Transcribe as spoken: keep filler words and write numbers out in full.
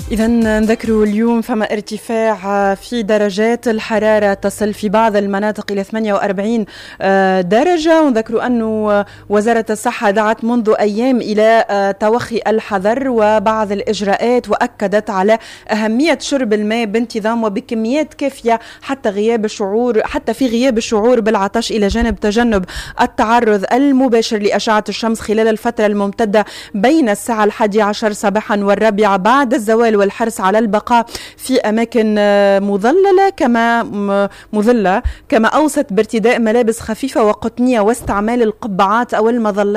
إذا نذكروا اليوم فما ارتفاع في درجات الحرارة تصل في بعض المناطق إلى ثمانية وأربعين درجة. ونذكروا أن وزارة الصحة دعت منذ أيام إلى توخي الحذر وبعض الإجراءات، وأكدت على أهمية شرب الماء بانتظام وبكميات كافية حتى غياب الشعور حتى في غياب الشعور بالعطش، إلى جانب تجنب التعرض المباشر لأشعة الشمس خلال الفترة الممتدة بين الساعة الحادية عشر صباحا والرابعة بعد الزوال، والحرص على البقاء في أماكن مظللة كما مظلة كما أوصت بارتداء ملابس خفيفة وقطنية واستعمال القبعات أو المظلات